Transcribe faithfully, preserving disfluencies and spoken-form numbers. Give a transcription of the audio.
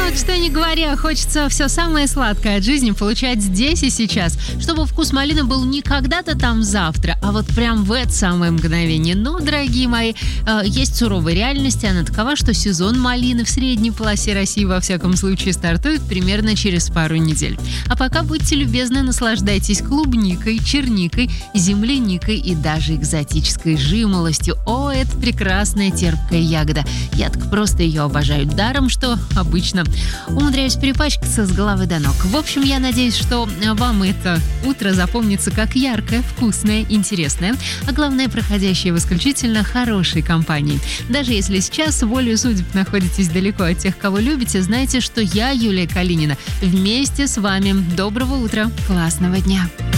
вот что ни говоря, хочется все самое сладкое от жизни получать здесь и сейчас, чтобы вкус малины был не когда-то там завтра, а вот прям в это самое мгновение. Но, дорогие мои, э, есть суровая реальность, и она такова, что сезон малины в средней полосе России, во всяком случае, стартует примерно через пару недель. А пока будьте любезны, наслаждайтесь клубникой, черникой, земляникой и даже экзотической жимолостью. О, это прекрасная терпкая ягода. Я так просто ее обожаю. Даром, что обычно умудряюсь перепачкаться с головы до ног. В общем, я надеюсь, что вам это утро запомнится как яркое, вкусное, интересное, а главное, проходящее в исключительно хорошей компании. Даже если сейчас волею судеб находитесь далеко от тех, кого любите, знайте, что я, Юлия Калинина, вместе с вами. Доброго утра, классного дня!